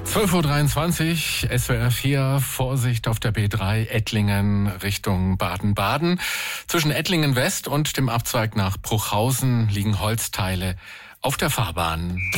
12:23 Uhr, SWR 4, Vorsicht auf der B3, Ettlingen Richtung Baden-Baden. Zwischen Ettlingen West und dem Abzweig nach Bruchhausen liegen Holzteile auf der Fahrbahn.